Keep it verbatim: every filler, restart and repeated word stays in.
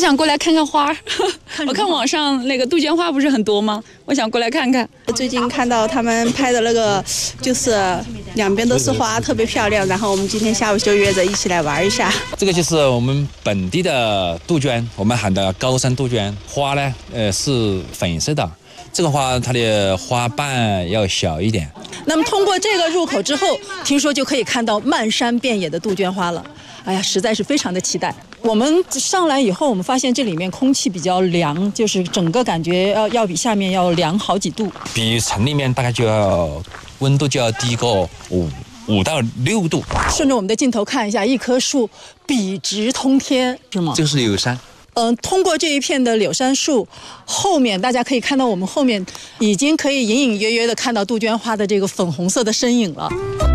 想过来看看花。我看网上那个杜鹃花不是很多吗？我想过来看看。 最近看到他们拍的那个，就是两边都是花，特别漂亮。然后我们今天下午就约着一起来玩一下。 这个就是我们本地的杜鹃，我们喊的高山杜鹃。花呢，呃，是粉色的。这个花它的花瓣要小一点。 那么通过这个入口之后，听说就可以看到漫山遍野的杜鹃花了。哎呀，实在是非常的期待。我们上来以后，我们发现这里面空气比较凉，就是整个感觉要要比下面要凉好几度， 比城里面大概就要温度就要低个五五到六度。 顺着我们的镜头看一下，一棵树笔直通天，是吗？ 这个是柳杉。 嗯、呃，通过这一片的柳杉树后面，大家可以看到我们后面已经可以隐隐约约的看到杜鹃花的这个粉红色的身影了。